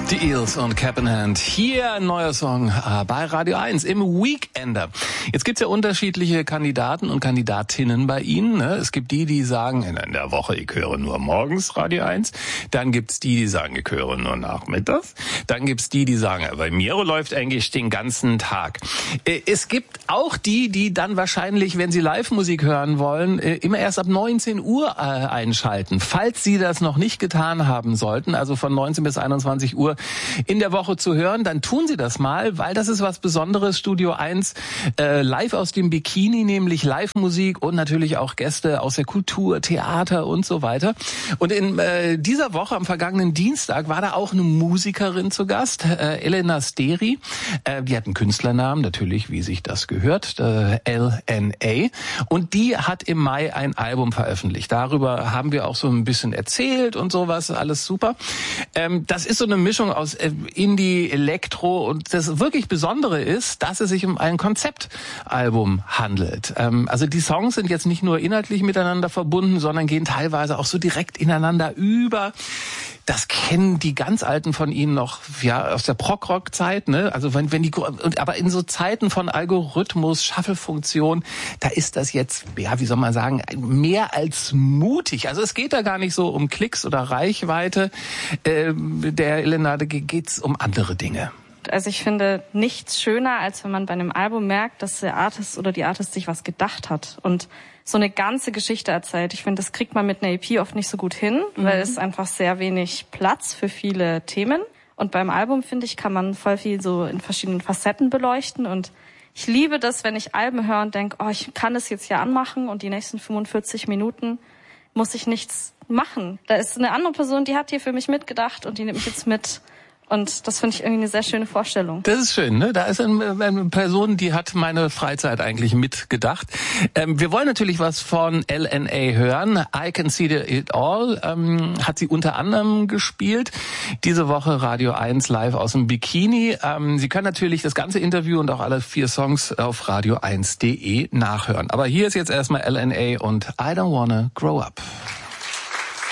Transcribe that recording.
Die Eels und Cap in Hand. Hier ein neuer Song bei Radio 1 im Weekender. Jetzt gibt's ja unterschiedliche Kandidaten und Kandidatinnen bei Ihnen. Ne? Es gibt die sagen, in der Woche, ich höre nur morgens Radio 1. Dann gibt's die sagen, ich höre nur nachmittags. Dann gibt's die sagen, bei mir läuft eigentlich den ganzen Tag. Es gibt auch die dann wahrscheinlich, wenn sie Live-Musik hören wollen, immer erst ab 19 Uhr einschalten. Falls Sie das noch nicht getan haben sollten, also von 19 bis 21 Uhr in der Woche zu hören, dann tun Sie das mal, weil das ist was Besonderes. Studio 1 live aus dem Bikini, nämlich Live-Musik und natürlich auch Gäste aus der Kultur, Theater und so weiter. Und in dieser Woche, am vergangenen Dienstag, war da auch eine Musikerin zu Gast, Elena Steri. Die hat einen Künstlernamen, natürlich, wie sich das gehört, LNA. Und die hat im Mai ein Album veröffentlicht. Darüber haben wir auch so ein bisschen erzählt und sowas, alles super. Das ist so eine Mischung aus Indie, Elektro und das wirklich Besondere ist, dass es sich um ein Konzeptalbum handelt. Also die Songs sind jetzt nicht nur inhaltlich miteinander verbunden, sondern gehen teilweise auch so direkt ineinander über. Das kennen die ganz Alten von Ihnen noch, ja, aus der Prog-Rock-Zeit, ne? Also aber in so Zeiten von Algorithmus, Shuffle-Funktion, da ist das jetzt, ja, wie soll man sagen, mehr als mutig. Also es geht da gar nicht so um Klicks oder Reichweite. Der Elena, da geht's um andere Dinge. Also ich finde nichts schöner, als wenn man bei einem Album merkt, dass der Artist oder die Artist sich was gedacht hat und so eine ganze Geschichte erzählt. Ich finde, das kriegt man mit einer EP oft nicht so gut hin, weil es einfach sehr wenig Platz für viele Themen. Und beim Album, finde ich, kann man voll viel so in verschiedenen Facetten beleuchten. Und ich liebe das, wenn ich Alben höre und denke, oh, ich kann das jetzt hier anmachen und die nächsten 45 Minuten muss ich nichts machen. Da ist eine andere Person, die hat hier für mich mitgedacht und die nimmt mich jetzt mit. Und das finde ich irgendwie eine sehr schöne Vorstellung. Das ist schön, ne? Da ist eine Person, die hat meine Freizeit eigentlich mitgedacht. Wir wollen natürlich was von LNA hören. I Can See It All hat sie unter anderem gespielt. Diese Woche Radio 1 live aus dem Bikini. Sie können natürlich das ganze Interview und auch alle 4 Songs auf radio1.de nachhören. Aber hier ist jetzt erstmal LNA und I Don't Wanna Grow Up.